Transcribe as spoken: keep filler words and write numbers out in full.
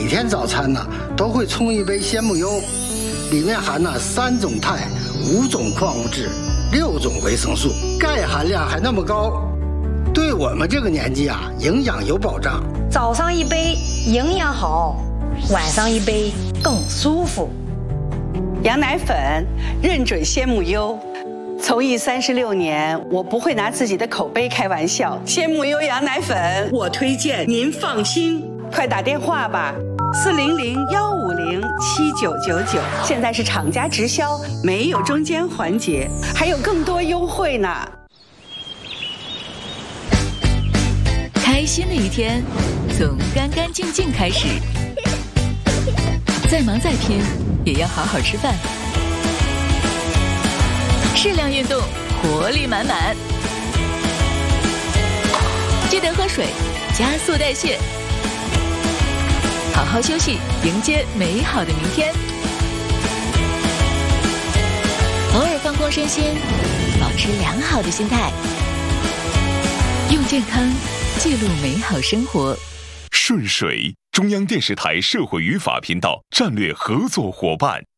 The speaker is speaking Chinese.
每天早餐呢都会冲一杯鲜木优，里面含了三种钛、五种矿物质、六种维生素，钙含量还那么高，对我们这个年纪啊，营养有保障。 早上一杯营养好，晚上一杯更舒服。 羊奶粉认准鲜木优，从艺三十六年，我不会拿自己的口碑开玩笑。鲜木优羊奶粉，我推荐，您放心。快打电话吧，四零零幺五零七九九九。现在是厂家直销，没有中间环节，还有更多优惠呢。 开心的一天，从干干净净开始。再忙再拼，也要好好吃饭。适量运动，活力满满。记得喝水，加速代谢。好好休息，迎接美好的明天。偶尔放空身心，保持良好的心态，用健康记录美好生活。 顺水，中央电视台社会与法频道战略合作伙伴。